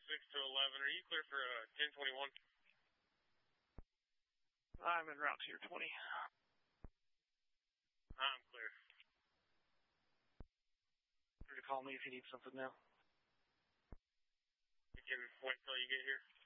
to 11. Are you clear for 1021? I'm en route to your 20. I'm clear. You're to call me if you need something now. You can wait till you get here.